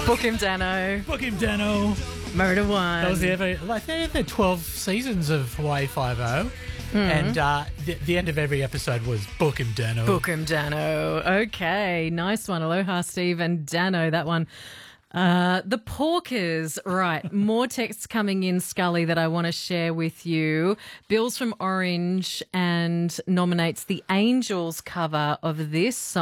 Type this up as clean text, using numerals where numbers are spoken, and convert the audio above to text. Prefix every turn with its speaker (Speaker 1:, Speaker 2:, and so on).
Speaker 1: Book him, Dano.
Speaker 2: Book him, Dano.
Speaker 1: Murder One.
Speaker 2: That was they had 12 seasons of Hawaii Five-0. And the end of every episode was Book him, Dano.
Speaker 1: Book him, Dano. Okay, nice one. Aloha, Steve and Dano. That one. The Porkers. Right, more texts coming in, Scully, that I want to share with you. Bill's from Orange and nominates the Angels cover of this song.